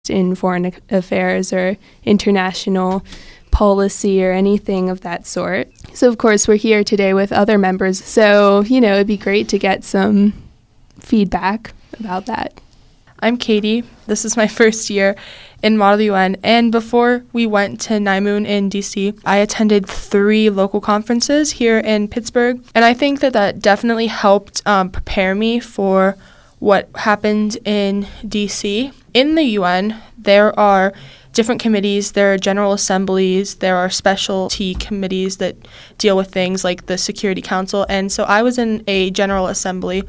in foreign affairs or international policy or anything of that sort. So, of course, we're here today with other members. So, it'd be great to get some feedback about that. I'm Katie. This is my first year in Model UN, and before we went to NYMUN in DC, I attended 3 local conferences here in Pittsburgh, and I think that definitely helped prepare me for what happened in DC. In the UN, there are different committees, there are general assemblies, there are specialty committees that deal with things like the Security Council, and so I was in a general assembly.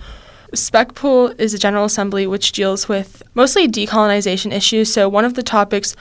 SPECPOL is a general assembly which deals with mostly decolonization issues. So one of the topics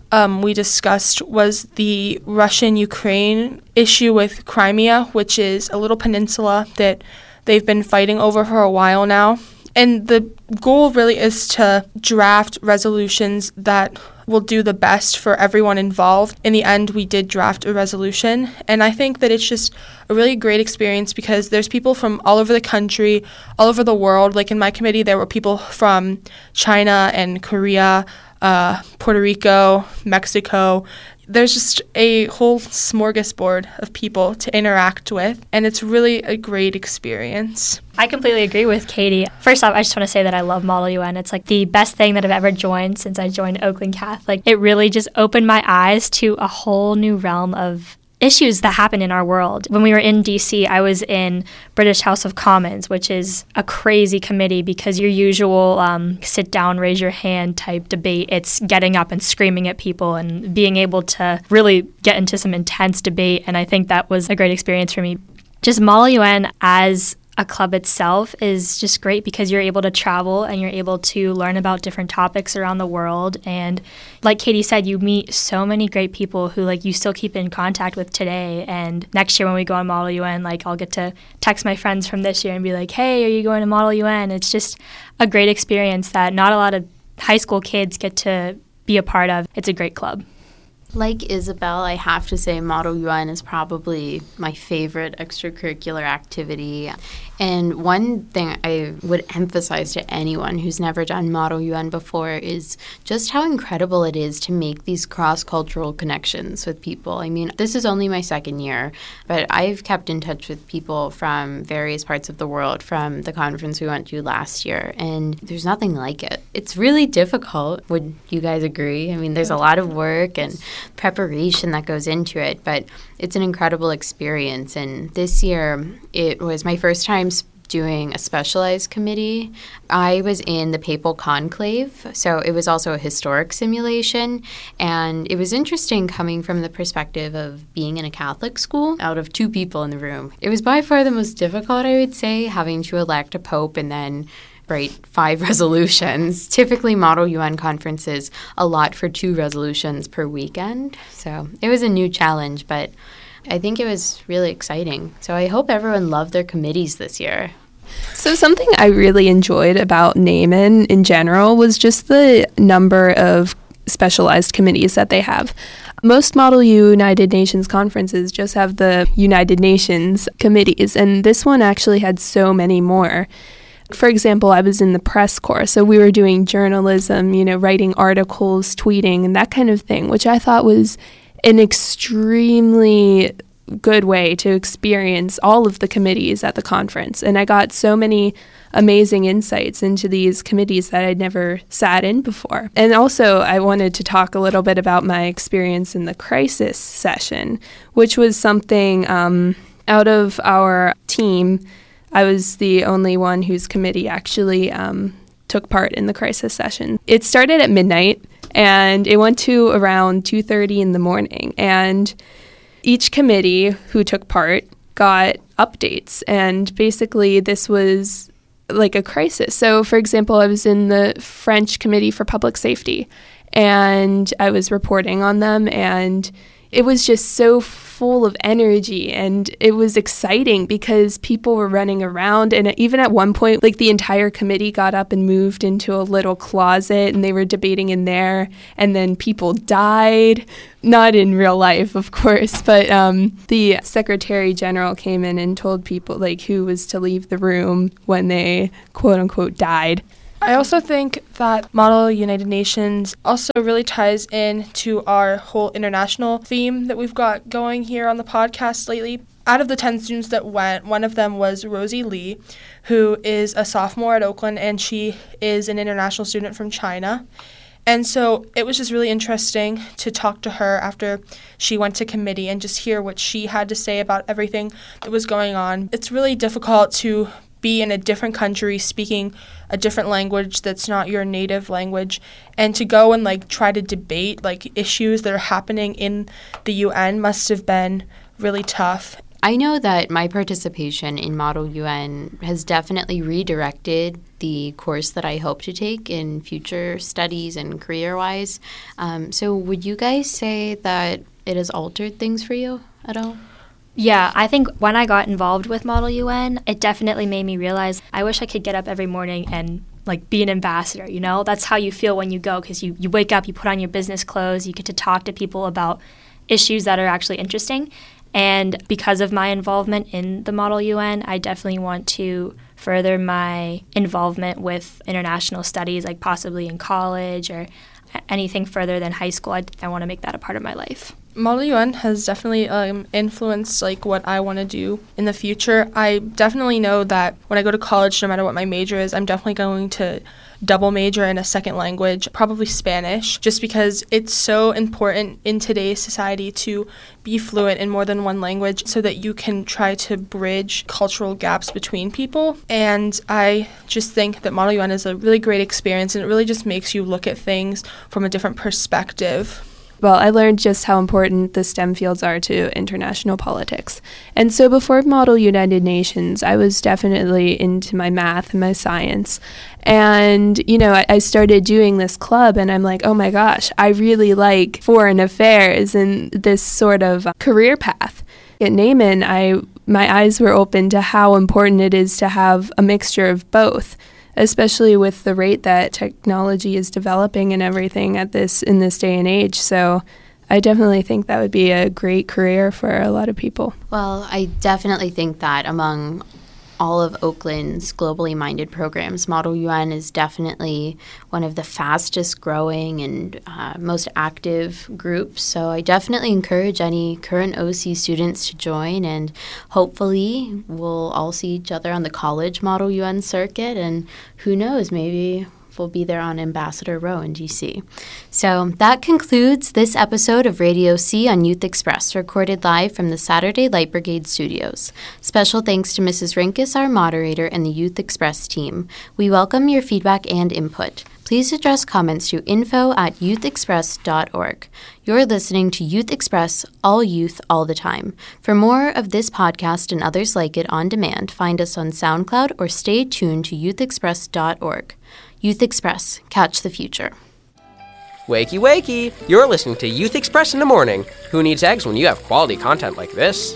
we discussed was the Russian-Ukraine issue with Crimea, which is a little peninsula that they've been fighting over for a while now. And the goal really is to draft resolutions that will do the best for everyone involved. In the end, we did draft a resolution, and I think that it's just a really great experience because there's people from all over the country, all over the world. Like in my committee, there were people from China and Korea, Puerto Rico, Mexico. There's just a whole smorgasbord of people to interact with, and it's really a great experience. I completely agree with Katie. First off, I just want to say that I love Model UN. It's like the best thing that I've ever joined since I joined Oakland Catholic. It really just opened my eyes to a whole new realm of issues that happen in our world. When we were in DC, I was in British House of Commons, which is a crazy committee because your usual sit down, raise your hand type debate, it's getting up and screaming at people and being able to really get into some intense debate. And I think that was a great experience for me. Just Model UN as a club itself is just great because you're able to travel and you're able to learn about different topics around the world. And like Katie said, you meet so many great people who you still keep in contact with today. And next year when we go on Model UN, I'll get to text my friends from this year and be like, hey, are you going to Model UN? It's just a great experience that not a lot of high school kids get to be a part of. It's a great club. Like Isabel, I have to say Model UN is probably my favorite extracurricular activity. And one thing I would emphasize to anyone who's never done Model UN before is just how incredible it is to make these cross-cultural connections with people. I mean, this is only my second year, but I've kept in touch with people from various parts of the world from the conference we went to last year, and there's nothing like it. It's really difficult. Would you guys agree? I mean, there's a lot of work and preparation that goes into it, but it's an incredible experience. And this year, it was my first time doing a specialized committee. I was in the Papal Conclave, so it was also a historic simulation, and it was interesting coming from the perspective of being in a Catholic school out of 2 people in the room. It was by far the most difficult, I would say, having to elect a pope and then write 5 resolutions. Typically, Model UN conferences allot for 2 resolutions per weekend, so it was a new challenge, but I think it was really exciting. So I hope everyone loved their committees this year. So something I really enjoyed about NYMUN in general was just the number of specialized committees that they have. Most Model United Nations conferences just have the United Nations committees, and this one actually had so many more. For example, I was in the press corps, so we were doing journalism, writing articles, tweeting, and that kind of thing, which I thought was an extremely good way to experience all of the committees at the conference. And I got so many amazing insights into these committees that I'd never sat in before. And also, I wanted to talk a little bit about my experience in the crisis session, which was something out of our team. I was the only one whose committee actually took part in the crisis session. It started at midnight, and it went to around 2:30 in the morning. And each committee who took part got updates. And basically, this was like a crisis. So, for example, I was in the French Committee for Public Safety, and I was reporting on them, and it was just so full of energy, and it was exciting because people were running around, and even at one point, the entire committee got up and moved into a little closet, and they were debating in there, and then people died. Not in real life, of course, but the Secretary General came in and told people who was to leave the room when they quote-unquote died. I also think that Model United Nations also really ties in to our whole international theme that we've got going here on the podcast lately. Out of the 10 students that went, one of them was Rosie Lee, who is a sophomore at Oakland, and she is an international student from China. And so it was just really interesting to talk to her after she went to committee and just hear what she had to say about everything that was going on. It's really difficult to be in a different country speaking a different language that's not your native language, and to go and try to debate issues that are happening in the UN must have been really tough. I know that my participation in Model UN has definitely redirected the course that I hope to take in future studies and career-wise. So would you guys say that it has altered things for you at all? Yeah, I think when I got involved with Model UN, it definitely made me realize I wish I could get up every morning and be an ambassador, That's how you feel when you go, because you wake up, you put on your business clothes, you get to talk to people about issues that are actually interesting. And because of my involvement in the Model UN, I definitely want to further my involvement with international studies, possibly in college or anything further than high school. I want to make that a part of my life. Model UN has definitely influenced what I want to do in the future. I definitely know that when I go to college, no matter what my major is, I'm definitely going to double major in a second language, probably Spanish, just because it's so important in today's society to be fluent in more than one language so that you can try to bridge cultural gaps between people. And I just think that Model UN is a really great experience, and it really just makes you look at things from a different perspective. Well, I learned just how important the STEM fields are to international politics. And so before Model United Nations, I was definitely into my math and my science. And, I started doing this club, and I'm like, oh my gosh, I really like foreign affairs and this sort of career path. At Naaman, my eyes were open to how important it is to have a mixture of both, especially with the rate that technology is developing and everything in this day and age. So I definitely think that would be a great career for a lot of people. Well, I definitely think that among all of Oakland's globally minded programs, Model UN is definitely one of the fastest growing and most active groups. So I definitely encourage any current OC students to join, and hopefully we'll all see each other on the college Model UN circuit, and who knows, maybe we'll be there on Ambassador Row in DC. So that concludes this episode of Radio C on Youth Express, recorded live from the Saturday Light Brigade studios. Special thanks to Mrs. Rinkus, our moderator, and the Youth Express team. We welcome your feedback and input. Please address comments to info@youthexpress.org. You're listening to Youth Express, all youth, all the time. For more of this podcast and others like it on demand, find us on SoundCloud or stay tuned to youthexpress.org. Youth Express, catch the future. Wakey, wakey! You're listening to Youth Express in the morning. Who needs eggs when you have quality content like this?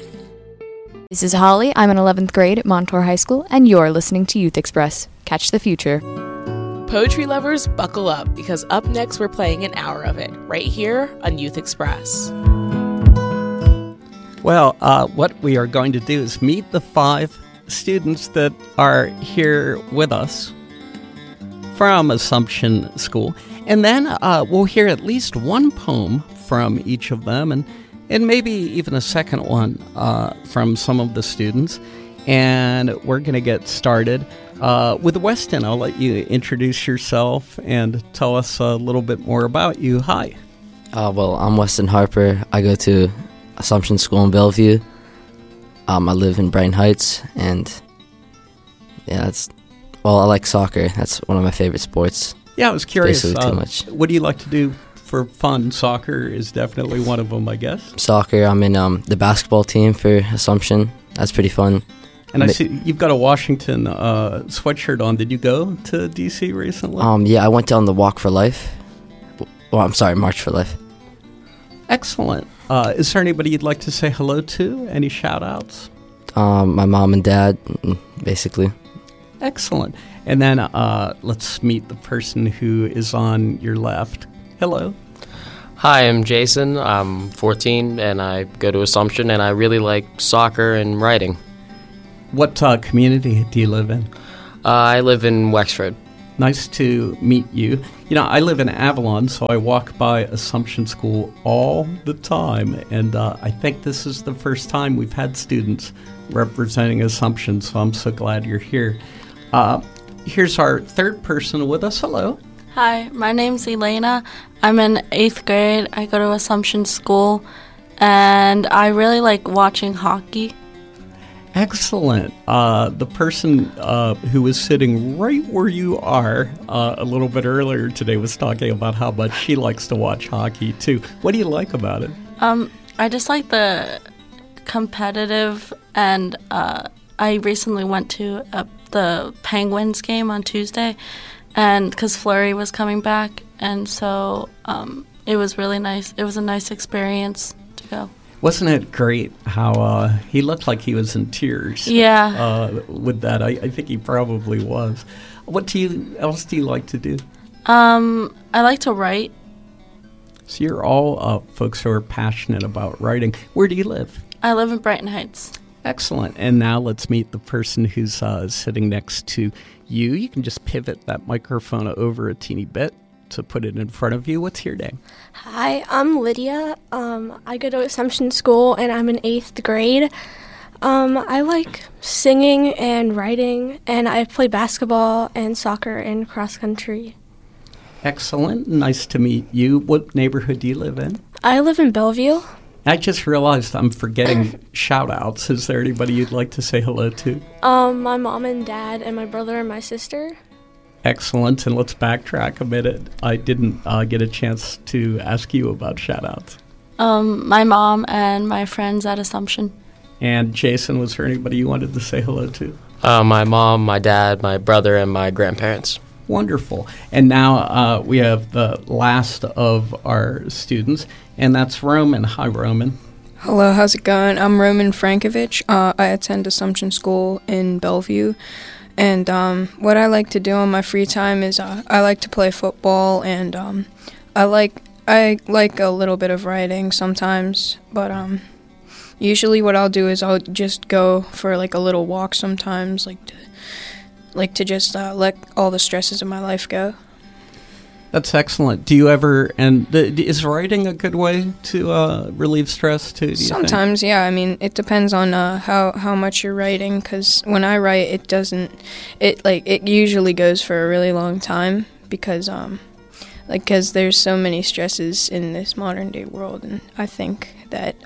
This is Holly. I'm in 11th grade at Montour High School, and you're listening to Youth Express. Catch the future. Poetry lovers, buckle up, because up next we're playing an hour of it, right here on Youth Express. Well, what we are going to do is meet the 5 students that are here with us from Assumption School. And then we'll hear at least one poem from each of them, and maybe even a second one from some of the students. And we're going to get started with Weston. I'll let you introduce yourself and tell us a little bit more about you. Hi. Well, I'm Weston Harper. I go to Assumption School in Bellevue. I live in Brighton Heights, and yeah, I like soccer. That's one of my favorite sports. Yeah, I was curious. Basically too much. What do you like to do for fun? Soccer is definitely one of them, I guess. Soccer. I'm in the basketball team for Assumption. That's pretty fun. And I see you've got a Washington sweatshirt on. Did you go to D.C. recently? Yeah, I went down the Walk for Life. Well, I'm sorry, March for Life. Excellent. Is there anybody you'd like to say hello to? Any shout-outs? My mom and dad, basically. Excellent. And then let's meet the person who is on your left. Hello. Hi, I'm Jason. I'm 14, and I go to Assumption, and I really like soccer and writing. What community do you live in? I live in Wexford. Nice to meet you. You know, I live in Avalon, so I walk by Assumption School all the time, and I think this is the first time we've had students representing Assumption, so I'm so glad you're here. Here's our third person with us. Hello. Hi, my name's Elena. I'm in 8th grade. I go to Assumption School, and I really like watching hockey. Excellent. The person who was sitting right where you are a little bit earlier today was talking about how much she likes to watch hockey, too. What do you like about it? I just like the competitive, and I recently went to the Penguins game on Tuesday, and because Fleury was coming back, and so it was really nice. It was a nice experience to go. Wasn't it great how he looked like he was in tears? Yeah. With that, I think he probably was. What else do you like to do? I like to write. So you're all folks who are passionate about writing. Where do you live? I live in Brighton Heights. Excellent. And now let's meet the person who's sitting next to you. You can just pivot that microphone over a teeny bit to put it in front of you. What's your name? Hi, I'm Lydia. I go to Assumption School, and I'm in 8th grade. I like singing and writing, and I play basketball and soccer and cross country. Excellent. Nice to meet you. What neighborhood do you live in? I live in Bellevue. I just realized I'm forgetting shout-outs. Is there anybody you'd like to say hello to? My mom and dad and my brother and my sister. Excellent. And let's backtrack a minute. I didn't get a chance to ask you about shout-outs. My mom and my friends at Assumption. And Jason, was there anybody you wanted to say hello to? My mom, my dad, my brother, and my grandparents. Wonderful. And now we have the last of our students, and that's Roman. Hi, Roman. Hello, how's it going? I'm Roman Frankovich. I attend Assumption School in Bellevue. And what I like to do on my free time is I like to play football, and I like a little bit of writing sometimes. But usually what I'll do is I'll just go for like a little walk sometimes, like to just let all the stresses of my life go. That's excellent. Do you ever, and is writing a good way to relieve stress too? Sometimes, yeah. I mean, it depends on how much you're writing, because when I write, it usually goes for a really long time because there's so many stresses in this modern day world, and I think that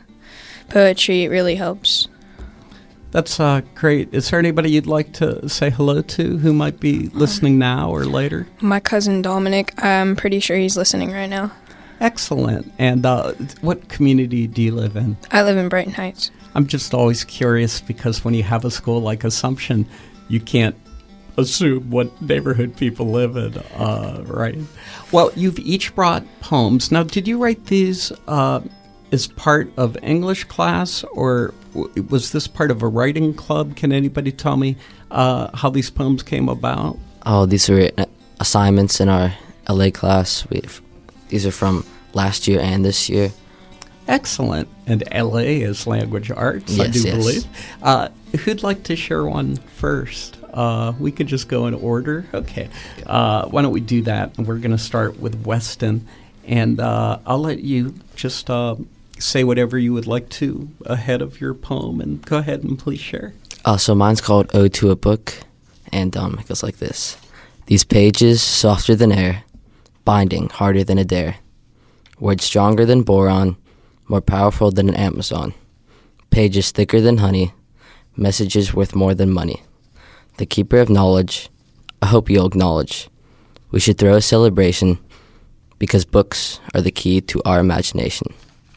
poetry really helps. That's great. Is there anybody you'd like to say hello to who might be listening now or later? My cousin Dominic. I'm pretty sure he's listening right now. Excellent. And what community do you live in? I live in Brighton Heights. I'm just always curious because when you have a school like Assumption, you can't assume what neighborhood people live in, right? Well, you've each brought poems. Now, did you write these as part of English class, or was this part of a writing club? Can anybody tell me how these poems came about? Oh, these were assignments in our LA class. These are from last year and this year. Excellent. And LA is language arts, yes, I do yes. believe. Who'd like to share one first? We could just go in order. Okay. Why don't we do that? We're going to start with Weston. And I'll let you just say whatever you would like to ahead of your poem, and go ahead and please share. So mine's called Ode to a Book, and it goes like this. These pages, softer than air, binding, harder than a dare. Words stronger than boron, more powerful than an Amazon. Pages thicker than honey, messages worth more than money. The keeper of knowledge, I hope you'll acknowledge. We should throw a celebration, because books are the key to our imagination.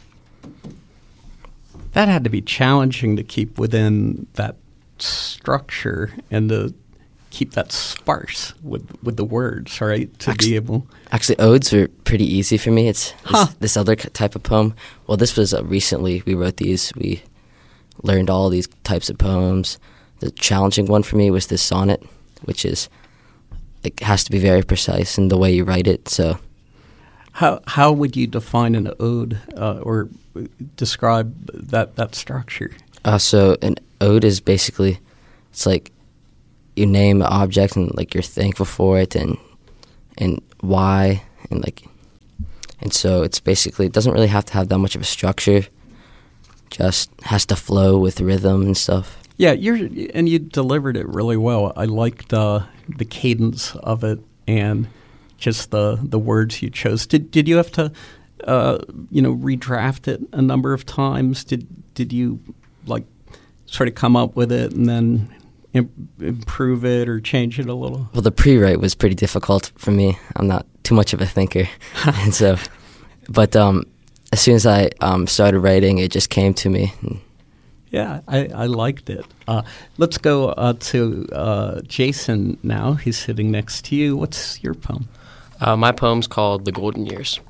That had to be challenging to keep within that structure and to keep that sparse with the words, right? Actually, odes are pretty easy for me. It's this other type of poem. Well, this was recently we wrote these. We learned all these types of poems. The challenging one for me was this sonnet, which is it has to be very precise in the way you write it. So, how would you define an ode or describe that structure? So an ode is basically, it's like you name an object and like you're thankful for it and why and so it's basically, it doesn't really have to have that much of a structure, just has to flow with rhythm and stuff. Yeah, you delivered it really well. I liked the cadence of it and just the words you chose. Did you have to redraft it a number of times? Did you like sort of come up with it and then improve it or change it a little? Well, the pre-write was pretty difficult for me. I'm not too much of a thinker, and so, but as soon as I started writing, it just came to me. Yeah, I liked it. Let's go to Jason now. He's sitting next to you. What's your poem? My poem's called The Golden Years.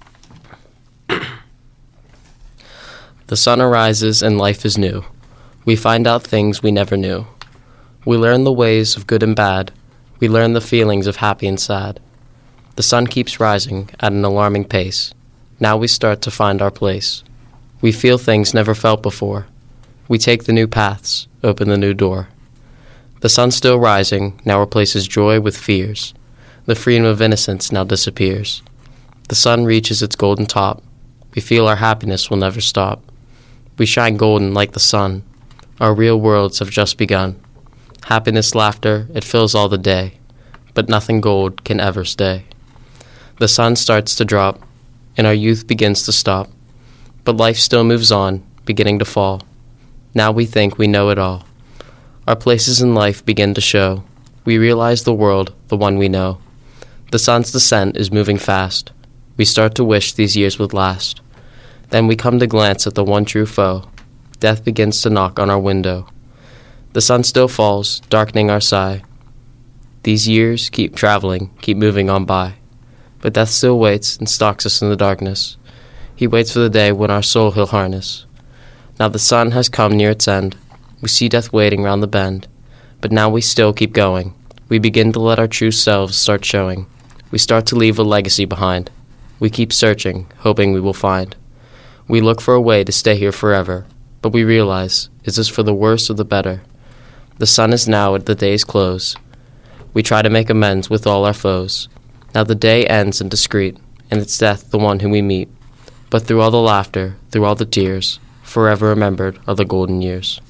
The sun arises and life is new. We find out things we never knew. We learn the ways of good and bad. We learn the feelings of happy and sad. The sun keeps rising at an alarming pace. Now we start to find our place. We feel things never felt before. We take the new paths, open the new door. The sun still rising now replaces joy with fears. The freedom of innocence now disappears. The sun reaches its golden top. We feel our happiness will never stop. We shine golden like the sun. Our real worlds have just begun. Happiness, laughter, it fills all the day. But nothing gold can ever stay. The sun starts to drop, and our youth begins to stop. But life still moves on, beginning to fall. Now we think we know it all. Our places in life begin to show. We realize the world, the one we know. The sun's descent is moving fast. We start to wish these years would last. Then we come to glance at the one true foe. Death begins to knock on our window. The sun still falls, darkening our sky. These years keep traveling, keep moving on by. But death still waits and stalks us in the darkness. He waits for the day when our soul he'll harness. Now the sun has come near its end. We see death waiting round the bend. But now we still keep going. We begin to let our true selves start showing. We start to leave a legacy behind. We keep searching, hoping we will find. We look for a way to stay here forever. But we realize, is this for the worse or the better? The sun is now at the day's close. We try to make amends with all our foes. Now the day ends in discreet, and it's death the one whom we meet. But through all the laughter, through all the tears, forever remembered are the golden years.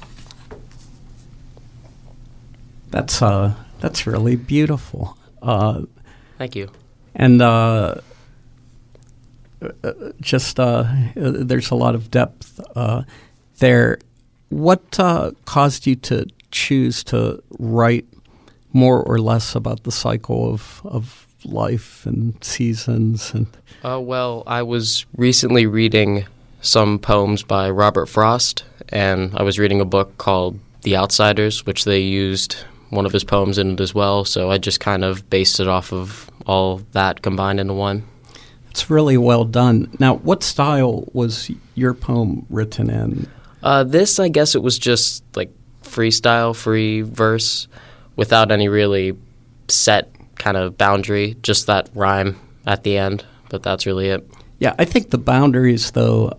That's really beautiful. Thank you. And there's a lot of depth there. What caused you to choose to write more or less about the cycle of life and seasons? And well, I was recently reading some poems by Robert Frost, and I was reading a book called The Outsiders, which they used one of his poems in it as well, so I just kind of based it off of all that combined into one. It's really well done. Now, what style was your poem written in? This, I guess it was just like freestyle, free verse, without any really set kind of boundary, just that rhyme at the end, but that's really it. Yeah, I think the boundaries, though,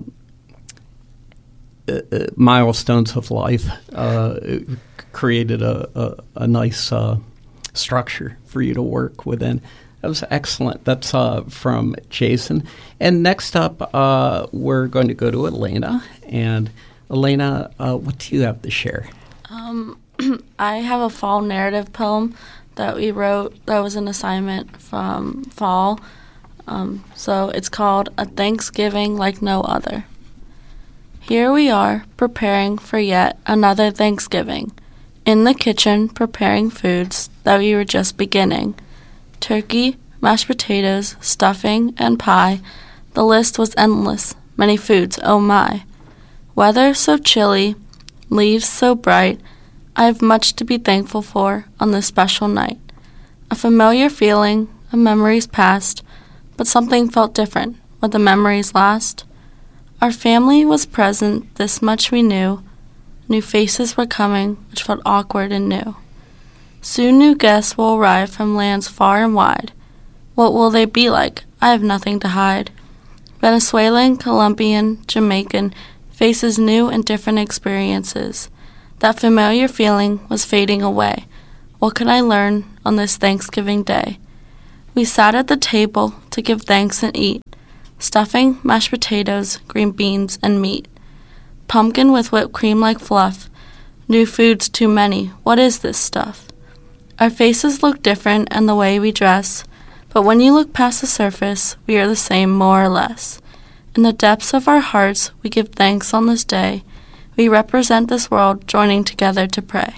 milestones of life, created a nice structure for you to work within. That was excellent. That's from Jason. And next up, we're going to go to Elena. And Elena, what do you have to share? I have a fall narrative poem that we wrote that was an assignment from fall. So it's called A Thanksgiving Like No Other. Here we are, preparing for yet another Thanksgiving. In the kitchen, preparing foods that we were just beginning. Turkey, mashed potatoes, stuffing, and pie. The list was endless, many foods, oh my. Weather so chilly, leaves so bright, I have much to be thankful for on this special night. A familiar feeling, a memories past, but something felt different when the memories last. Our family was present, this much we knew. New faces were coming, which felt awkward and new. Soon new guests will arrive from lands far and wide. What will they be like? I have nothing to hide. Venezuelan, Colombian, Jamaican, faces new and different experiences. That familiar feeling was fading away. What can I learn on this Thanksgiving Day? We sat at the table to give thanks and eat. Stuffing, mashed potatoes, green beans, and meat. Pumpkin with whipped cream like fluff. New foods too many. What is this stuff? Our faces look different and the way we dress, but when you look past the surface, we are the same more or less. In the depths of our hearts, we give thanks on this day. We represent this world, joining together to pray.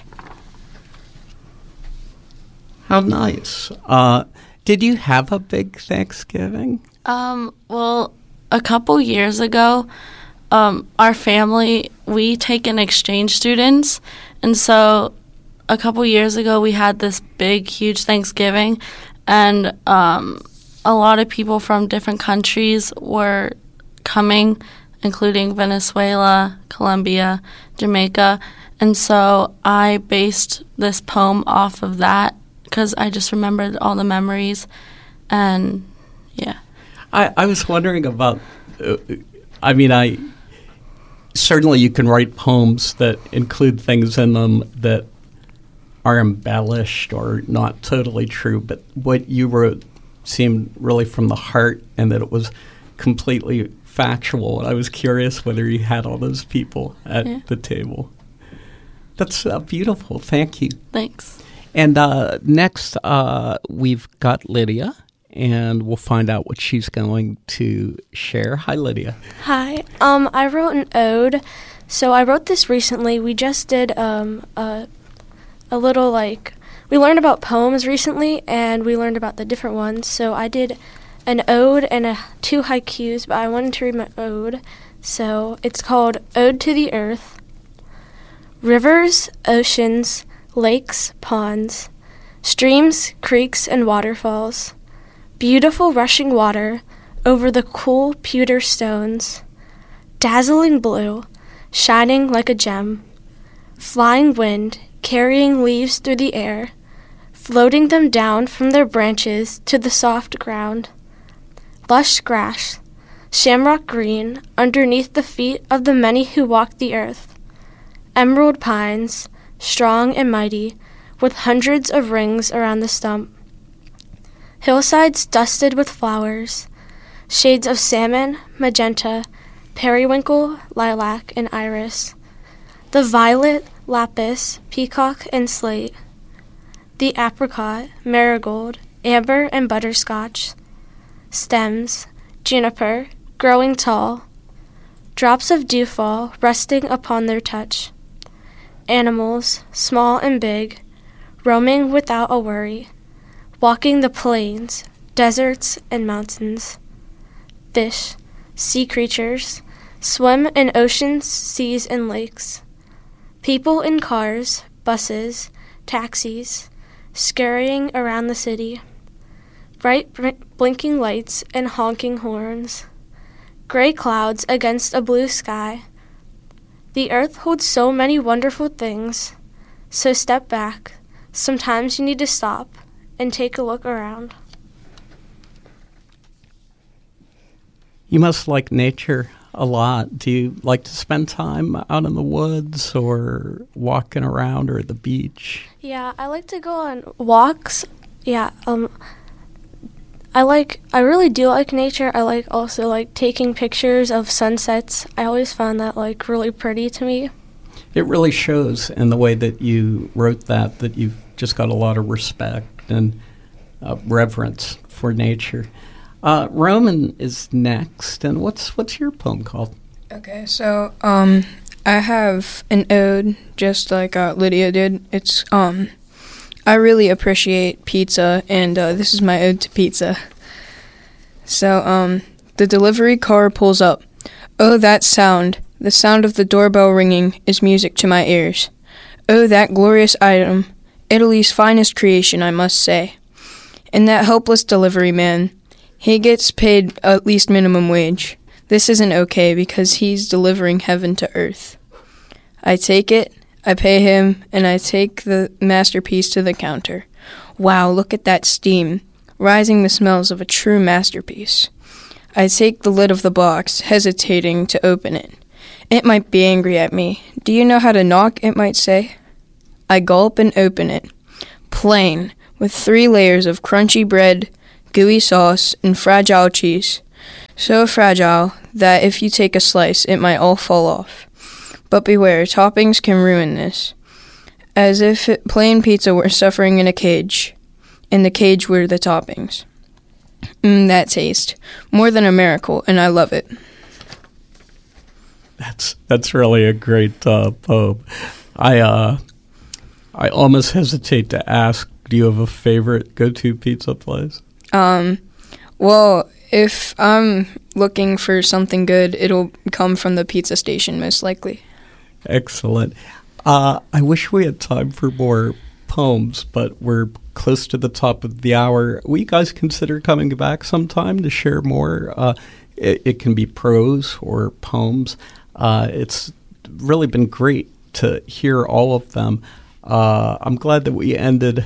How nice. Did you have a big Thanksgiving? Well, a couple years ago, our family, we take in exchange students, and so a couple years ago we had this big, huge Thanksgiving, and a lot of people from different countries were coming, including Venezuela, Colombia, Jamaica, and so I based this poem off of that because I just remembered all the memories, and yeah. I was wondering about, certainly you can write poems that include things in them that are embellished or not totally true, but what you wrote seemed really from the heart and that it was completely factual. I was curious whether you had all those people at the table. That's beautiful. Thank you. Thanks. And next, we've got Lydia, and we'll find out what she's going to share. Hi, Lydia. Hi. I wrote an ode. So I wrote this recently. We just did a little, we learned about poems recently, and we learned about the different ones. So I did an ode and 2 haikus, but I wanted to read my ode. So it's called Ode to the Earth. Rivers, oceans, lakes, ponds, streams, creeks, and waterfalls. Beautiful rushing water over the cool pewter stones. Dazzling blue, shining like a gem. Flying wind, carrying leaves through the air, floating them down from their branches to the soft ground. Lush grass, shamrock green, underneath the feet of the many who walk the earth. Emerald pines, strong and mighty, with hundreds of rings around the stump. Hillsides dusted with flowers, shades of salmon, magenta, periwinkle, lilac, and iris. The violet, lapis, peacock, and slate. The apricot, marigold, amber, and butterscotch. Stems, juniper, growing tall. Drops of dewfall resting upon their touch. Animals, small and big, roaming without a worry, walking the plains, deserts, and mountains. Fish, sea creatures, swim in oceans, seas, and lakes. People in cars, buses, taxis, scurrying around the city. Bright blinking lights and honking horns. Gray clouds against a blue sky. The earth holds so many wonderful things, so step back. Sometimes you need to stop and take a look around. You must like nature a lot. Do you like to spend time out in the woods or walking around or at the beach? Yeah, I like to go on walks. Yeah, I really do like nature. I also taking pictures of sunsets. I always found that really pretty to me. It really shows in the way that you wrote that you've just got a lot of respect and reverence for nature. Roman is next, and what's your poem called? Okay, so I have an ode just like Lydia did. It's I really appreciate pizza, and this is my ode to pizza. So the delivery car pulls up. Oh, that sound! The sound of the doorbell ringing is music to my ears. Oh, that glorious item! Italy's finest creation, I must say. And that helpless delivery man. He gets paid at least minimum wage. This isn't okay because he's delivering heaven to earth. I take it, I pay him, and I take the masterpiece to the counter. Wow, look at that steam, rising the smells of a true masterpiece. I take the lid of the box, hesitating to open it. It might be angry at me. Do you know how to knock, it might say. I gulp and open it. plain, with 3 layers of crunchy bread, gooey sauce, and fragile cheese. So fragile that if you take a slice, it might all fall off. But beware, toppings can ruin this. As if plain pizza were suffering in a cage, and the cage were the toppings. That taste. More than a miracle, and I love it. That's really a great poem. I almost hesitate to ask, do you have a favorite go-to pizza place? Well, if I'm looking for something good, it'll come from the pizza station, most likely. Excellent. I wish we had time for more poems, but we're close to the top of the hour. Will you guys consider coming back sometime to share more? It can be prose or poems. It's really been great to hear all of them. I'm glad that we ended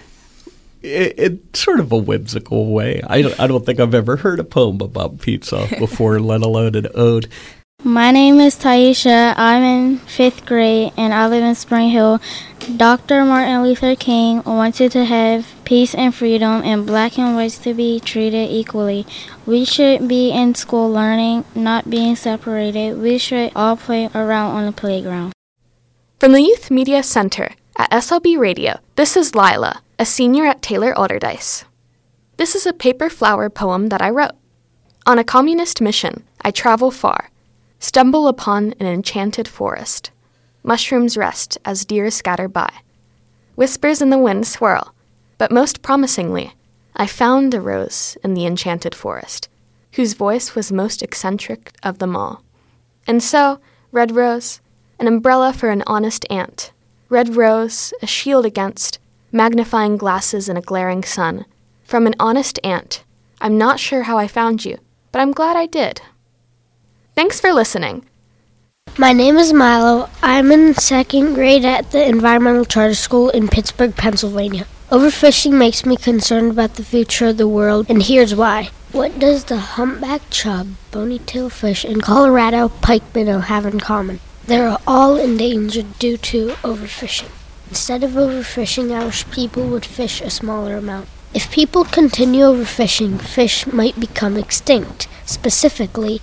in sort of a whimsical way. I don't think I've ever heard a poem about pizza before, let alone an ode. My name is Taisha. I'm in 5th grade and I live in Spring Hill. Dr. Martin Luther King wanted to have peace and freedom and black and whites to be treated equally. We should be in school learning, not being separated. We should all play around on the playground. From the Youth Media Center at SLB Radio, this is Lila, a senior at Taylor Alderdice. This is a paper flower poem that I wrote. On a communist mission, I travel far, stumble upon an enchanted forest. Mushrooms rest as deer scatter by. Whispers in the wind swirl, but most promisingly, I found a rose in the enchanted forest, whose voice was most eccentric of them all. And so, red rose, an umbrella for an honest ant. Red rose, a shield against magnifying glasses in a glaring sun. From an honest ant. I'm not sure how I found you, but I'm glad I did. Thanks for listening. My name is Milo. I'm in 2nd grade at the Environmental Charter School in Pittsburgh, Pennsylvania. Overfishing makes me concerned about the future of the world, and here's why. What does the humpback chub, bony-tailed fish, and Colorado pike minnow have in common? They're all endangered due to overfishing. Instead of overfishing, I wish people would fish a smaller amount. If people continue overfishing, fish might become extinct. Specifically,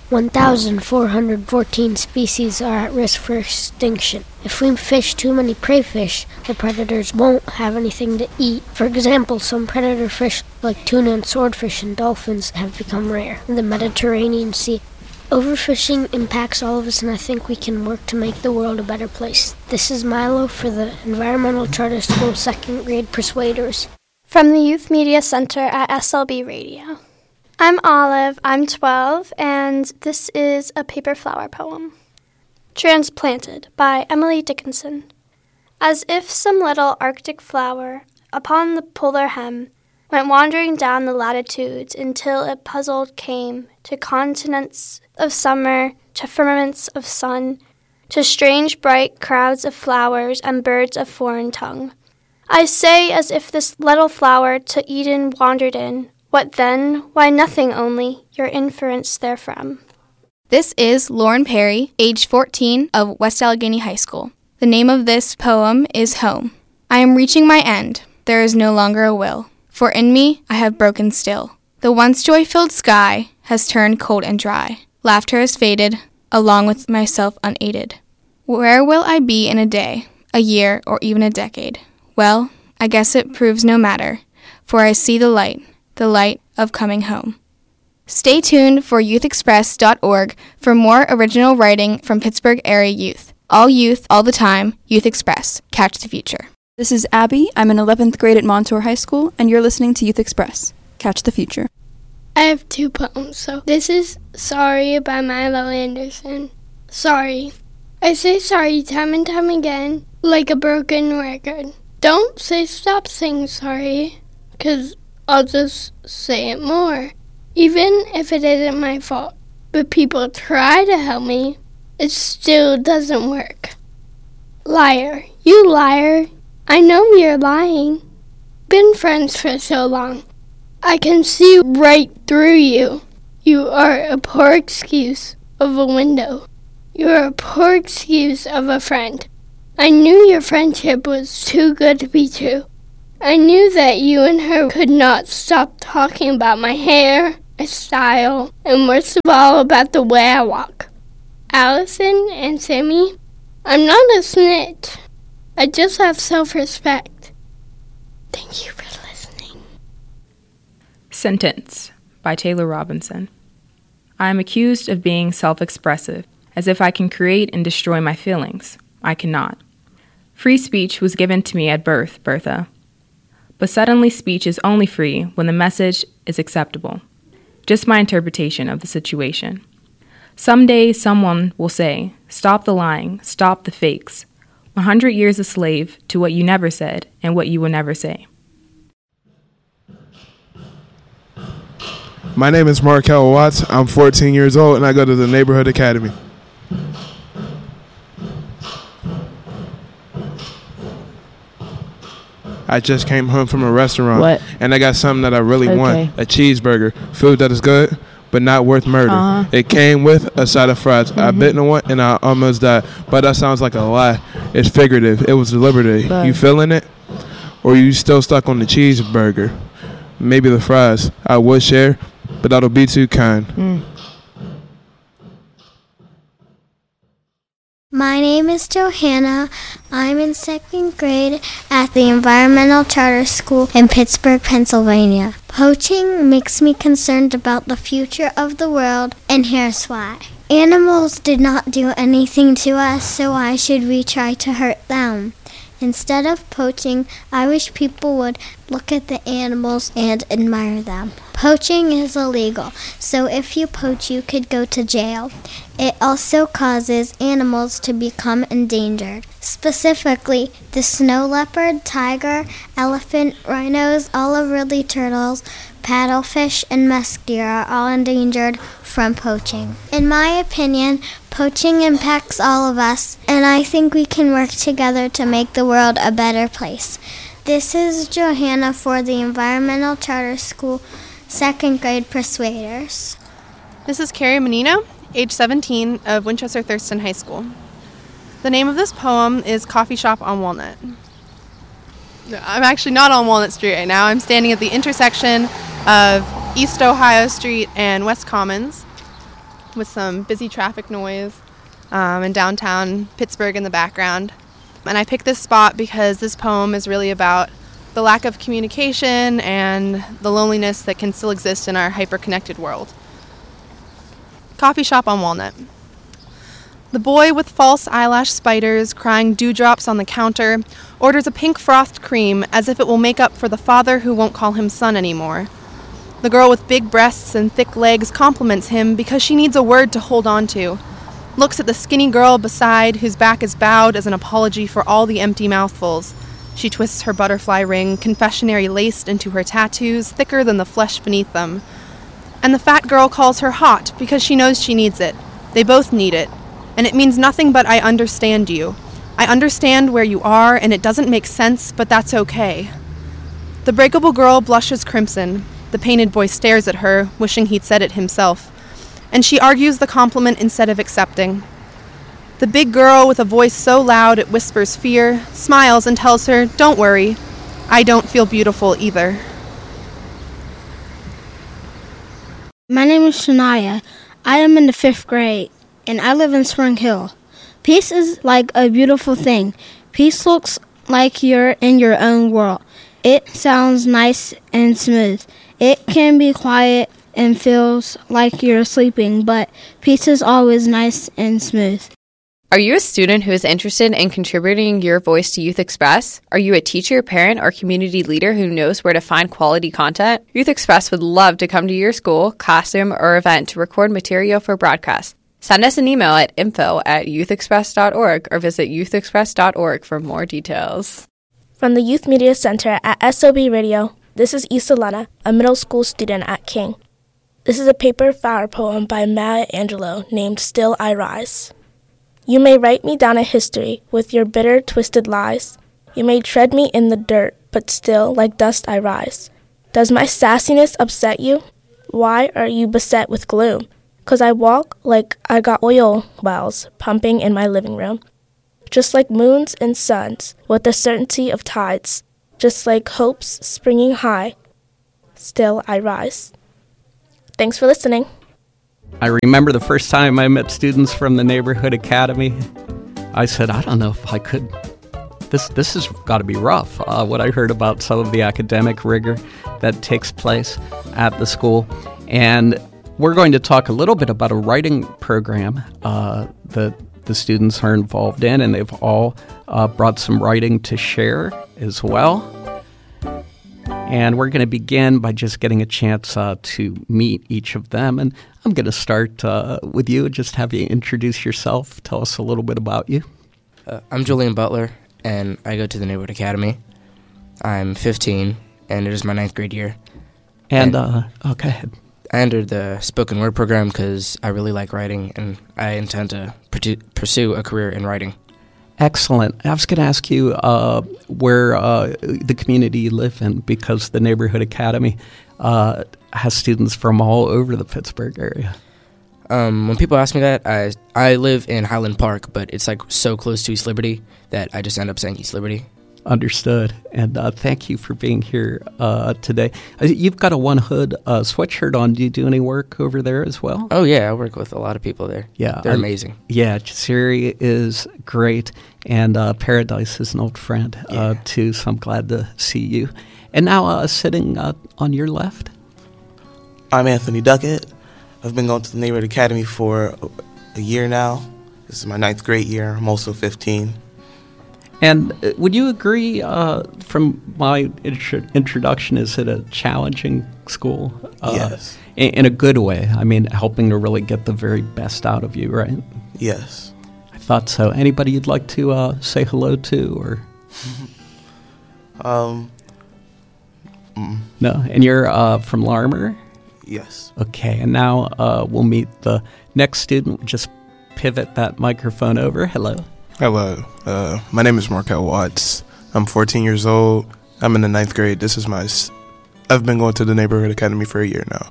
1,414 species are at risk for extinction. If we fish too many prey fish, the predators won't have anything to eat. For example, some predator fish like tuna and swordfish and dolphins have become rare in the Mediterranean Sea. Overfishing impacts all of us, and I think we can work to make the world a better place. This is Milo for the Environmental Charter School 2nd grade Persuaders. From the Youth Media Center at SLB Radio. I'm Olive, I'm 12, and this is a paper flower poem. Transplanted by Emily Dickinson. As if some little Arctic flower, upon the polar hem, went wandering down the latitudes until it puzzled came to continents of summer, to firmaments of sun, to strange bright crowds of flowers and birds of foreign tongue. I say as if this little flower to Eden wandered in. What then? Why nothing only, your inference therefrom. This is Lauren Perry, age 14, of West Allegheny High School. The name of this poem is Home. I am reaching my end. There is no longer a will. For in me I have broken still. The once joy-filled sky has turned cold and dry. Laughter has faded, along with myself unaided. Where will I be in a day, a year, or even a decade? Well, I guess it proves no matter, for I see the light of coming home. Stay tuned for youthexpress.org for more original writing from Pittsburgh area youth. All youth, all the time, Youth Express. Catch the future. This is Abby. I'm in 11th grade at Montour High School, and you're listening to Youth Express. Catch the future. I have 2 poems, so this is Sorry by Milo Anderson. Sorry. I say sorry time and time again, like a broken record. Don't say stop saying sorry, 'cause I'll just say it more, even if it isn't my fault. But people try to help me, it still doesn't work. Liar, you liar. I know you're lying. Been friends for so long. I can see right through you. You are a poor excuse of a window. You are a poor excuse of a friend. I knew your friendship was too good to be true. I knew that you and her could not stop talking about my hair, my style, and worst of all, about the way I walk. Allison and Sammy, I'm not a snitch. I just have self-respect. Thank you for listening. Sentence by Taylor Robinson. I am accused of being self-expressive, as if I can create and destroy my feelings. I cannot. Free speech was given to me at birth, Bertha. But suddenly speech is only free when the message is acceptable. Just my interpretation of the situation. Someday someone will say, stop the lying, stop the fakes. 100 years a slave to what you never said and what you will never say. My name is Markel Watts. I'm 14 years old and I go to the Neighborhood Academy. I just came home from a restaurant and I got something that I really want, a cheeseburger, food that is good but not worth murder. It came with a side of fries. I bit into one and I almost died, but that sounds like a lie. It's figurative. It was deliberative. You feeling it? Or you still stuck on the cheeseburger? Maybe the fries. I would share, but that'll be too kind. My name is Johanna. I'm in 2nd grade at the Environmental Charter School in Pittsburgh, Pennsylvania. Poaching makes me concerned about the future of the world, and here's why. Animals did not do anything to us, so why should we try to hurt them? Instead of poaching, I wish people would look at the animals and admire them. Poaching is illegal, so if you poach, you could go to jail. It also causes animals to become endangered. Specifically, the snow leopard, tiger, elephant, rhinos, all-of-Ridley turtles, paddlefish, and musk deer are all endangered from poaching. In my opinion, poaching impacts all of us, and I think we can work together to make the world a better place. This is Johanna for the Environmental Charter School 2nd grade Persuaders. This is Carrie Menino, age 17, of Winchester Thurston High School. The name of this poem is Coffee Shop on Walnut. I'm actually not on Walnut Street right now. I'm standing at the intersection of East Ohio Street and West Commons with some busy traffic noise and downtown Pittsburgh in the background. And I picked this spot because this poem is really about the lack of communication and the loneliness that can still exist in our hyper-connected world. Coffee Shop on Walnut. The boy with false eyelash spiders crying dewdrops on the counter orders a pink frothed cream as if it will make up for the father who won't call him son anymore. The girl with big breasts and thick legs compliments him because she needs a word to hold on to. Looks at the skinny girl beside whose back is bowed as an apology for all the empty mouthfuls. She twists her butterfly ring, confessionary laced into her tattoos, thicker than the flesh beneath them. And the fat girl calls her hot because she knows she needs it. They both need it. And it means nothing but I understand you. I understand where you are, and it doesn't make sense, but that's okay. The breakable girl blushes crimson. The painted boy stares at her, wishing he'd said it himself. And she argues the compliment instead of accepting. The big girl, with a voice so loud it whispers fear, smiles and tells her, "Don't worry, I don't feel beautiful either." My name is Shania. I am in the 5th grade, and I live in Spring Hill. Peace is like a beautiful thing. Peace looks like you're in your own world. It sounds nice and smooth. It can be quiet and feels like you're sleeping, but peace is always nice and smooth. Are you a student who is interested in contributing your voice to Youth Express? Are you a teacher, parent, or community leader who knows where to find quality content? Youth Express would love to come to your school, classroom, or event to record material for broadcast. Send us an email at info@youthexpress.org or visit youthexpress.org for more details. From the Youth Media Center at SOB Radio, this is Issa Lena, a middle school student at King. This is a paper flower poem by Maya Angelou named Still I Rise. You may write me down a history with your bitter, twisted lies. You may tread me in the dirt, but still, like dust, I rise. Does my sassiness upset you? Why are you beset with gloom? 'Cause I walk like I got oil wells pumping in my living room. Just like moons and suns, with the certainty of tides. Just like hopes springing high, still I rise. Thanks for listening. I remember the first time I met students from the Neighborhood Academy. I said, I don't know if I could. This has got to be rough. What I heard about some of the academic rigor that takes place at the school. And we're going to talk a little bit about a writing program that the students are involved in, and they've all brought some writing to share as well. And we're going to begin by just getting a chance to meet each of them. And I'm going to start with you, just have you introduce yourself. Tell us a little bit about you. I'm Julian Butler, and I go to the Neighborhood Academy. I'm 15, and it is my 9th grade year. And okay. I entered the spoken word program because I really like writing, and I intend to pursue a career in writing. Excellent. I was going to ask you where the community you live in, because the Neighborhood Academy has students from all over the Pittsburgh area. When people ask me that, I live in Highland Park, but it's like so close to East Liberty that I just end up saying East Liberty. Understood. And thank you for being here today. You've got a One Hood sweatshirt on. Do you do any work over there as well? Oh, yeah. I work with a lot of people there. Yeah. They're amazing. Yeah. Jasiri is great. And Paradise is an old friend, too. So I'm glad to see you. And now sitting on your left. I'm Anthony Duckett. I've been going to the Neighborhood Academy for a year now. This is my 9th grade year. I'm also 15. And would you agree, from my introduction, is it a challenging school? Yes. In a good way. I mean, helping to really get the very best out of you, right? Yes. I thought so. Anybody you'd like to say hello to, or? No? And you're from Larimer? Yes. Okay, and now we'll meet the next student. Just pivot that microphone over. Hello. Hello. My name is Markel Watts. I'm 14 years old. I'm in the 9th grade. I've been going to the Neighborhood Academy for a year now.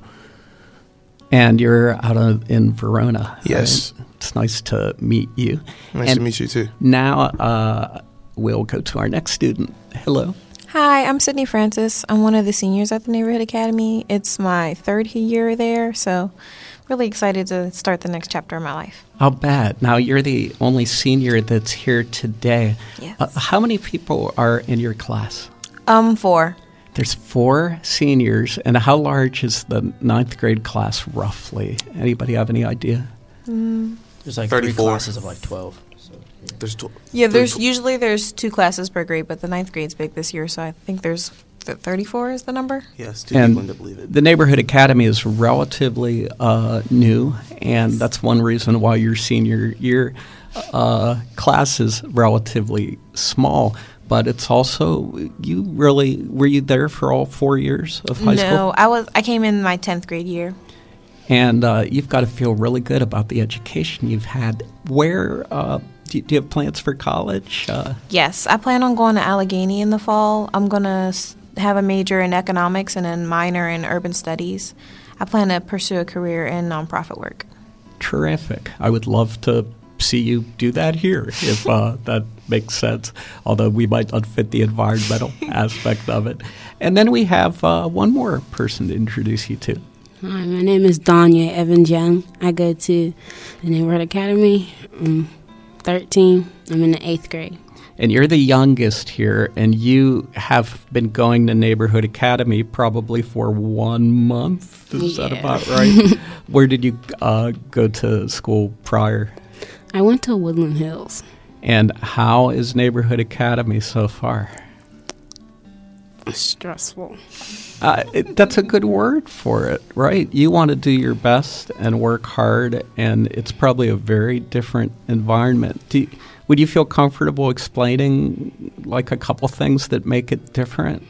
And you're out in Verona. Yes. Right? It's nice to meet you. Nice to meet you too. Now we'll go to our next student. Hello. Hi, I'm Sydney Francis. I'm one of the seniors at the Neighborhood Academy. It's my 3rd year there, so really excited to start the next chapter of my life. How bad. Now, you're the only senior that's here today. Yes. How many people are in your class? 4. There's 4 seniors. And how large is the 9th grade class, roughly? Anybody have any idea? There's like 34. 3 classes of like 12. So, yeah. There's there's 2 classes per grade, but the 9th grade's big this year, so I think there's 34 is the number. Yes, 2 people to believe it. The Neighborhood Academy is relatively new, and that's one reason why your senior year class is relatively small. But it's also, were you there for all 4 years of high school? No, I came in my 10th grade year. And you've got to feel really good about the education you've had. Where do you have plans for college? Yes, I plan on going to Allegheny in the fall. I'm going to have a major in economics and a minor in urban studies. I plan to pursue a career in nonprofit work. Terrific. I would love to see you do that here, if that makes sense, although we might not fit the environmental aspect of it. And then we have one more person to introduce you to. Hi, my name is Danya Evans Young. I go to the Neighborhood Academy. I'm 13. I'm in the 8th grade. And you're the youngest here, and you have been going to Neighborhood Academy probably for 1 month. Is that about right? Where did you go to school prior? I went to Woodland Hills. And how is Neighborhood Academy so far? Stressful. That's a good word for it, right? You want to do your best and work hard, and it's probably a very different environment. Would you feel comfortable explaining like a couple things that make it different?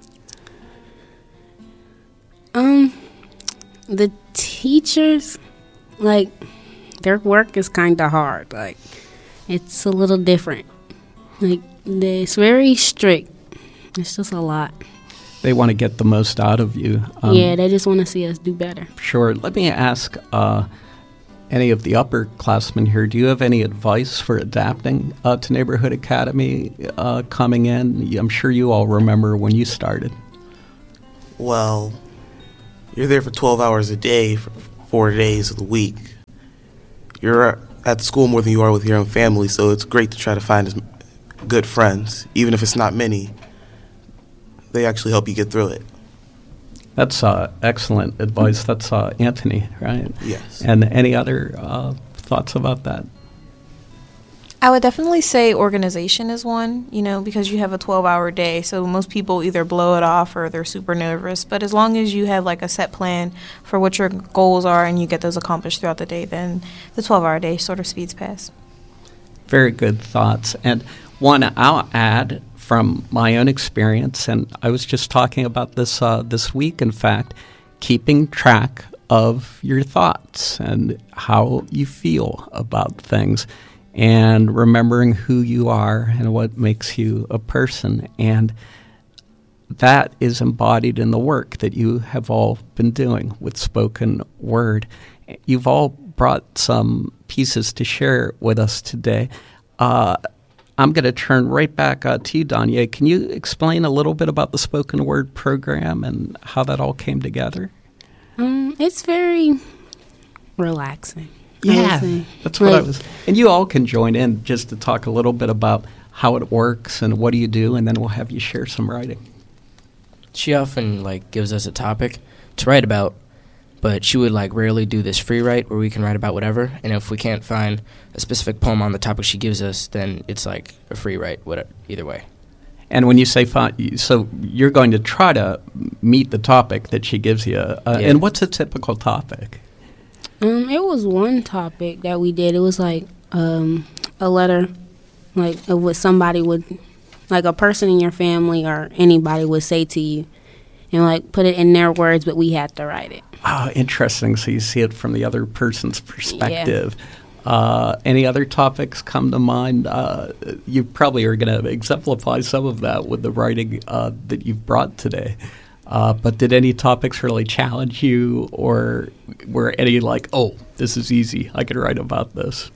The teachers, like, their work is kind of hard. Like, it's a little different. Like, it's very strict. It's just a lot. They want to get the most out of you. Yeah, they just want to see us do better. Sure. Let me ask, any of the upperclassmen here, do you have any advice for adapting to Neighborhood Academy coming in? I'm sure you all remember when you started. Well, you're there for 12 hours a day for 4 days of the week. You're at school more than you are with your own family, so it's great to try to find good friends. Even if it's not many, they actually help you get through it. That's excellent advice. That's Anthony, right? Yes. And any other thoughts about that? I would definitely say organization is one, because you have a 12-hour day, so most people either blow it off or they're super nervous. But as long as you have like a set plan for what your goals are and you get those accomplished throughout the day, then the 12-hour day sort of speeds past. Very good thoughts. And one I'll add from my own experience, and I was just talking about this this week, in fact, keeping track of your thoughts and how you feel about things, and remembering who you are and what makes you a person. And that is embodied in the work that you have all been doing with spoken word. You've all brought some pieces to share with us today. I'm going to turn right back to you, Danya. Can you explain a little bit about the spoken word program and how that all came together? It's very relaxing. Yeah, that's what I was. And you all can join in just to talk a little bit about how it works and what do you do, and then we'll have you share some writing. She often gives us a topic to write about, but she would rarely do this free write where we can write about whatever. And if we can't find a specific poem on the topic she gives us, then it's a free write, whatever, either way. And when you say so you're going to try to meet the topic that she gives you. Yeah. And what's a typical topic? It was one topic that we did. It was a letter, of what somebody would, a person in your family or anybody would say to you, and put it in their words, but we had to write it. Oh, interesting. So you see it from the other person's perspective. Yeah. Any other topics come to mind? You probably are going to exemplify some of that with the writing that you've brought today. But did any topics really challenge you, or were any this is easy, I could write about this?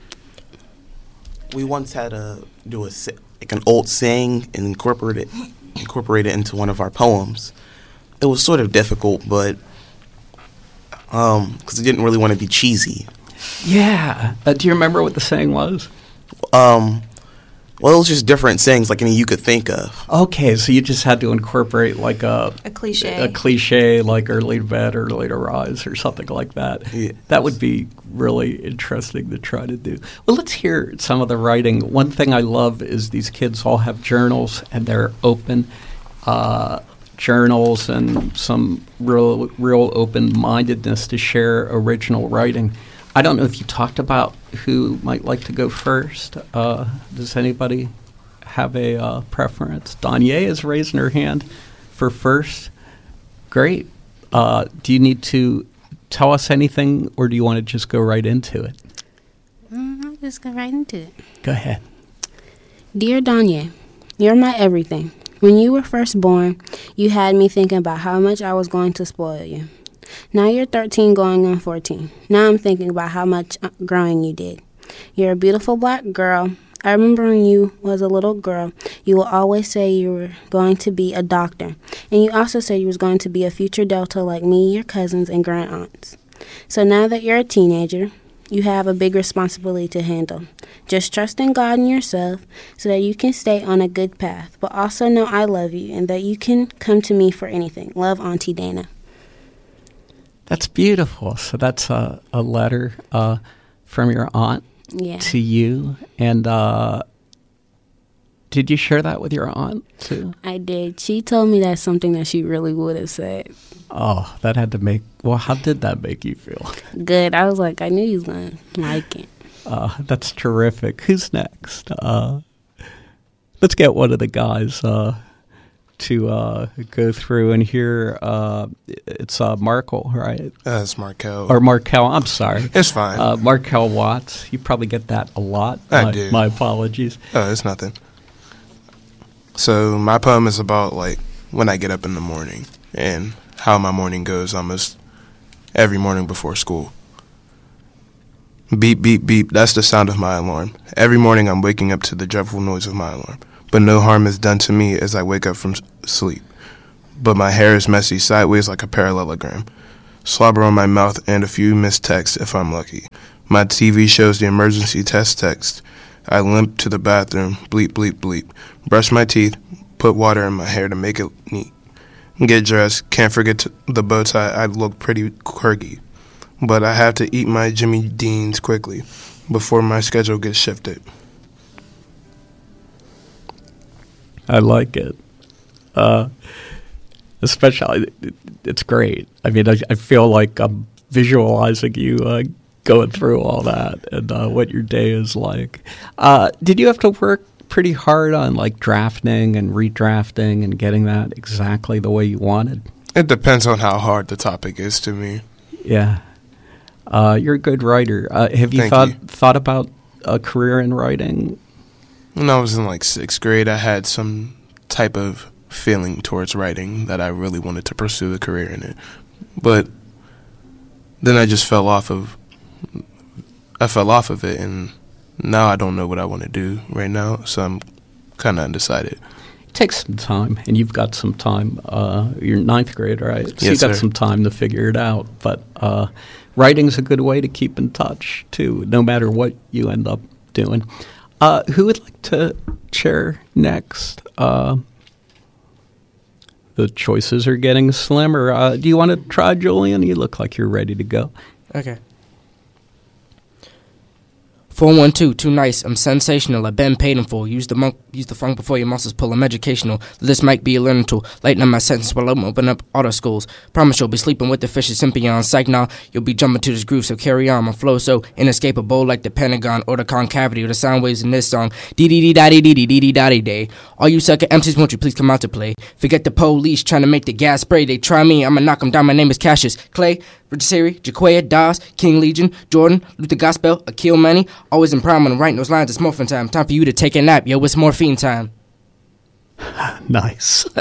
We once had to do an old saying and incorporate it into one of our poems. It was sort of difficult, but because I didn't really want to be cheesy. Yeah. Do you remember what the saying was? Well, it was just different sayings any you could think of. Okay, so you just had to incorporate a cliche. A cliche early to bed, early to rise or something like that. Yeah. That would be really interesting to try to do. Well, let's hear some of the writing. One thing I love is these kids all have journals, and they're open journals and some real open-mindedness to share original writing. I don't know if you talked about who might like to go first. Does anybody have a preference? Danya is raising her hand for first. Great. Do you need to tell us anything, or do you want to just go right into it? I'll just go right into it. Go ahead. Dear Danya, you're my everything. When you were first born, you had me thinking about how much I was going to spoil you. Now you're 13 going on 14. Now I'm thinking about how much growing you did. You're a beautiful black girl. I remember when you was a little girl, you would always say you were going to be a doctor. And you also said you was going to be a future Delta like me, your cousins, and grand aunts. So now that you're a teenager, you have a big responsibility to handle. Just trust in God and yourself so that you can stay on a good path. But also know I love you and that you can come to me for anything. Love, Auntie Dana. That's beautiful. So that's a letter from your aunt to you. And did you share that with your aunt too? I did. She told me that's something that she really would have said. Oh, that had to how did that make you feel? Good. I was I knew you was going to like it. That's terrific. Who's next? Let's get one of the guys to go through and hear. It's Markel, right? It's Markel. Or Markel, I'm sorry. It's fine. Markel Watts. You probably get that a lot. I do. My apologies. Oh, it's nothing. So my poem is about when I get up in the morning and how my morning goes almost every morning before school. Beep, beep, beep, that's the sound of my alarm. Every morning I'm waking up to the dreadful noise of my alarm. But no harm is done to me as I wake up from sleep. But my hair is messy sideways like a parallelogram. Slobber on my mouth and a few missed texts if I'm lucky. My TV shows the emergency test text. I limp to the bathroom, bleep, bleep, bleep. Brush my teeth, put water in my hair to make it neat. Get dressed, can't forget the bow tie, I look pretty quirky. But I have to eat my Jimmy Deans quickly before my schedule gets shifted. I like it. Especially, it's great. I mean, I feel like I'm visualizing you going through all that and what your day is like. Did you have to work pretty hard on like drafting and redrafting and getting that exactly the way you wanted? It depends on how hard the topic is to me. Yeah. You're a good writer. Have you thought about a career in writing? When I was in like 6th grade, I had some type of feeling towards writing that I really wanted to pursue a career in it. But then I just fell off of it, and now I don't know what I want to do right now, so I'm kind of undecided. It takes some time, and you've got some time. You're 9th grade, right? So yes, you've got sir. some time to figure it out. But writing's a good way to keep in touch, too, no matter what you end up doing. Who would like to chair next? The choices are getting slimmer. Do you want to try, Julian? You look like you're ready to go. Okay. 412, too nice. I'm sensational. I've been paid in full. Use the funk before your muscles pull. I'm educational. This might be a learning tool. Lighten up my sentence while I'm open up auto schools. Promise you'll be sleeping with the fishes Sympion. Psych now, you'll be jumping to this groove, so carry on. My flow so inescapable like the Pentagon or the concavity or the sound waves in this song. Dee-dee-dee-da-dee-dee-dee-dee-da-dee-day. All you sucker MCs, won't you please come out to play? Forget the police trying to make the gas spray. They try me, I'ma knock them down. My name is Cassius Clay, Siri, Jaquaya, Dawes, King Legion, Jordan, Luther Gospel, Akil Manny. Always in prime when I'm writing those lines. It's morphin' time. Time for you to take a nap. Yo, it's morphine time. Nice.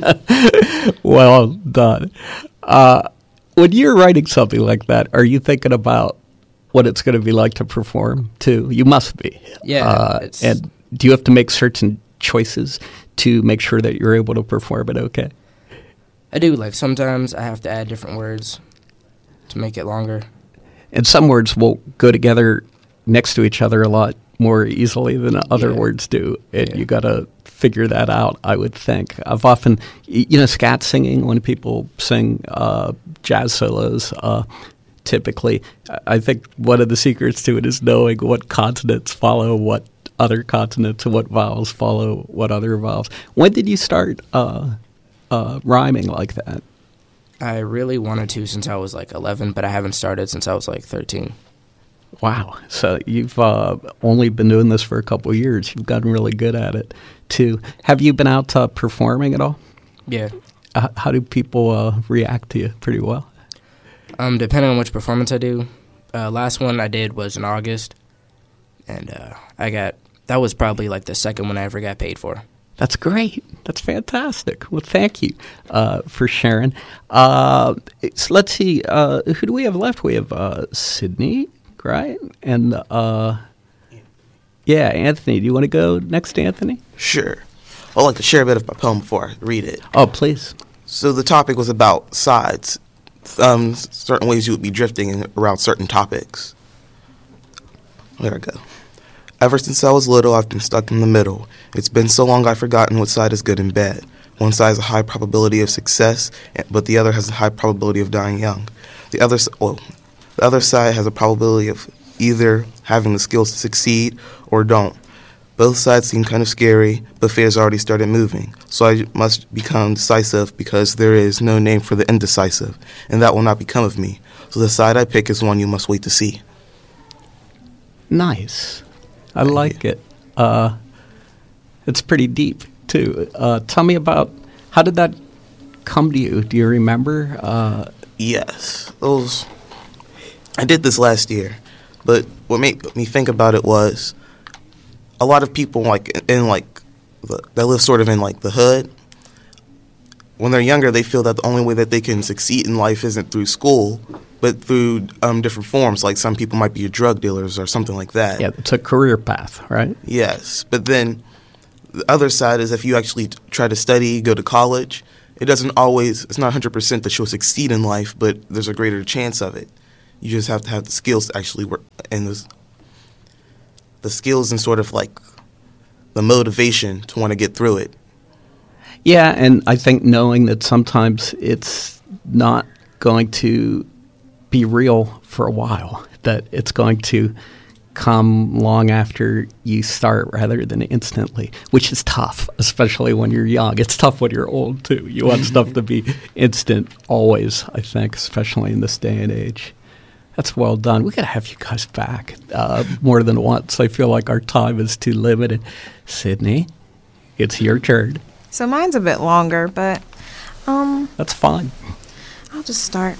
Well done. When you're writing something like that, are you thinking about what it's going to be like to perform, too? You must be. Yeah. And do you have to make certain choices to make sure that you're able to perform it okay? I do. Like, sometimes I have to add different words to make it longer. And some words will go together next to each other a lot more easily than other words do. And you got to figure that out, I would think. I've often, scat singing, when people sing jazz solos, typically, I think one of the secrets to it is knowing what consonants follow what other consonants and what vowels follow what other vowels. When did you start rhyming like that? I really wanted to since I was like 11, but I haven't started since I was like 13. Wow. So you've only been doing this for a couple of years. You've gotten really good at it, too. Have you been out performing at all? Yeah. How do people react to you? Pretty well? Depending on which performance I do. Last one I did was in August, and that was probably like the second one I ever got paid for. That's great. That's fantastic. Well, thank you for sharing. So let's see. Who do we have left? We have Sydney, right? And Anthony. Do you want to go next, Anthony? Sure. I'd like to share a bit of my poem before I read it. Oh, please. So the topic was about sides. Certain ways you would be drifting around certain topics. There I go. Ever since I was little, I've been stuck in the middle. It's been so long I've forgotten what side is good and bad. One side has a high probability of success, but the other has a high probability of dying young. The other side has a probability of either having the skills to succeed or don't. Both sides seem kind of scary, but fear's already started moving. So I must become decisive because there is no name for the indecisive, and that will not become of me. So the side I pick is one you must wait to see. Nice. I like it. It's pretty deep, too. Tell me about, how did that come to you? Do you remember? Yes. I did this last year, but what made me think about it was a lot of people that live sort of in like the hood, when they're younger, they feel that the only way that they can succeed in life isn't through school, but through different forms. Like some people might be drug dealers or something like that. Yeah, it's a career path, right? Yes, but then the other side is if you actually try to study, go to college, it's not 100% that you'll succeed in life, but there's a greater chance of it. You just have to have the skills to actually work, and the skills and sort of like the motivation to want to get through it. Yeah, and I think knowing that sometimes it's not going to be real for a while, that it's going to come long after you start rather than instantly, which is tough, especially when you're young. It's tough when you're old, too. You want stuff to be instant always, I think, especially in this day and age. That's well done. We got to have you guys back more than once. I feel like our time is too limited. Sydney, it's your turn. So mine's a bit longer, but that's fine. I'll just start.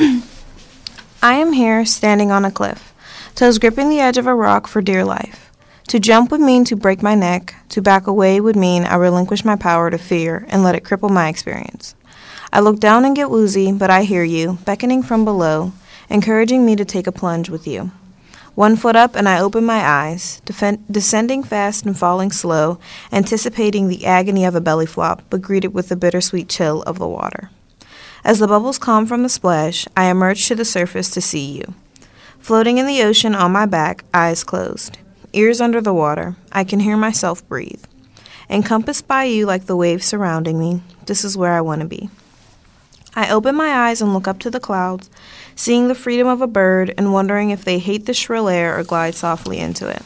I am here standing on a cliff, toes gripping the edge of a rock for dear life. To jump would mean to break my neck. To back away would mean I relinquish my power to fear and let it cripple my experience. I look down and get woozy, but I hear you, beckoning from below, encouraging me to take a plunge with you. 1 foot up and I open my eyes, descending fast and falling slow, anticipating the agony of a belly flop, but greeted with the bittersweet chill of the water. As the bubbles calm from the splash, I emerge to the surface to see you. Floating in the ocean on my back, eyes closed. Ears under the water, I can hear myself breathe. Encompassed by you like the waves surrounding me, this is where I want to be. I open my eyes and look up to the clouds, seeing the freedom of a bird and wondering if they hate the shrill air or glide softly into it.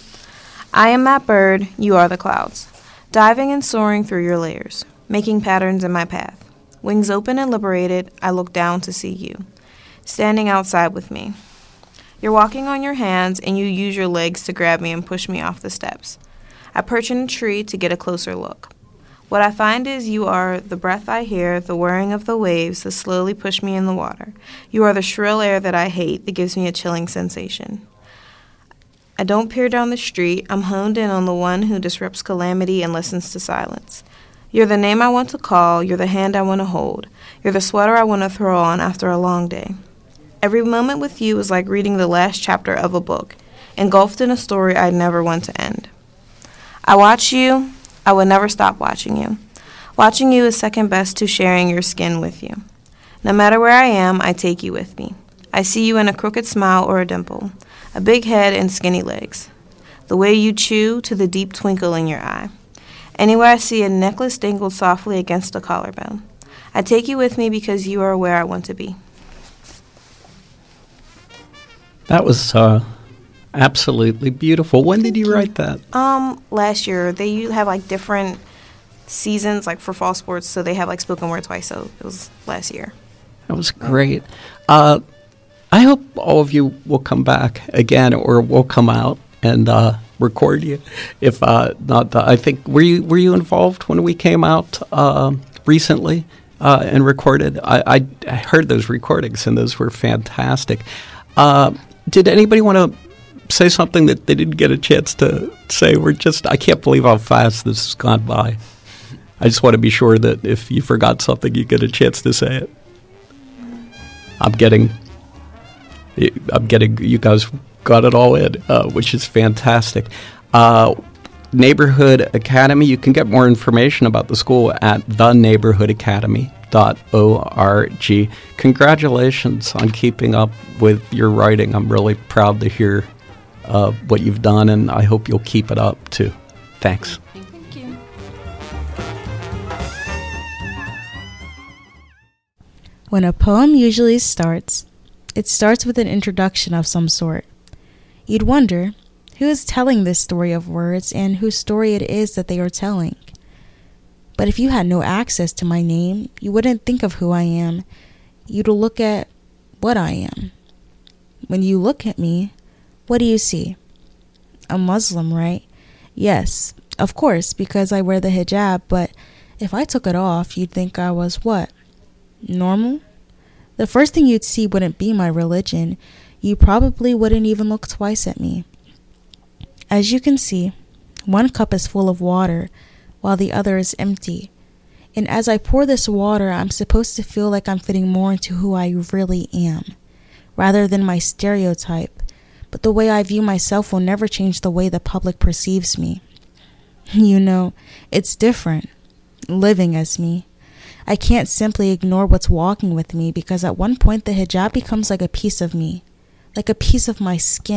I am that bird, you are the clouds, diving and soaring through your layers, making patterns in my path. Wings open and liberated, I look down to see you, standing outside with me. You're walking on your hands and you use your legs to grab me and push me off the steps. I perch in a tree to get a closer look. What I find is you are the breath I hear, the whirring of the waves that slowly push me in the water. You are the shrill air that I hate that gives me a chilling sensation. I don't peer down the street. I'm honed in on the one who disrupts calamity and listens to silence. You're the name I want to call. You're the hand I want to hold. You're the sweater I want to throw on after a long day. Every moment with you is like reading the last chapter of a book, engulfed in a story I'd never want to end. I watch you. I would never stop watching you. Watching you is second best to sharing your skin with you. No matter where I am, I take you with me. I see you in a crooked smile or a dimple, a big head and skinny legs, the way you chew to the deep twinkle in your eye. Anywhere I see a necklace dangled softly against a collarbone. I take you with me because you are where I want to be. That was absolutely beautiful. When did you write that? Last year. They have like different seasons, like for fall sports, so they have like spoken word twice. So it was last year. That was great. I hope all of you will come back again, or will come out and record you. If not, I think were you involved when we came out recently and recorded? I heard those recordings and those were fantastic. Did anybody want to say something that they didn't get a chance to say? I can't believe how fast this has gone by. I just want to be sure that if you forgot something, you get a chance to say it. I'm getting you guys got it all in, which is fantastic. Neighborhood Academy, you can get more information about the school at theneighborhoodacademy.org. Congratulations on keeping up with your writing. I'm really proud to hear what you've done, and I hope you'll keep it up too. Thanks. Thank you. When a poem usually starts, it starts with an introduction of some sort. You'd wonder, who is telling this story of words and whose story it is that they are telling? But if you had no access to my name, you wouldn't think of who I am. You'd look at what I am. When you look at me, what do you see? A Muslim, right? Yes, of course, because I wear the hijab, but if I took it off, you'd think I was what? Normal? The first thing you'd see wouldn't be my religion. You probably wouldn't even look twice at me. As you can see, one cup is full of water, while the other is empty. And as I pour this water, I'm supposed to feel like I'm fitting more into who I really am, rather than my stereotype. But the way I view myself will never change the way the public perceives me. You know, it's different, living as me. I can't simply ignore what's walking with me, because at one point the hijab becomes like a piece of me, like a piece of my skin.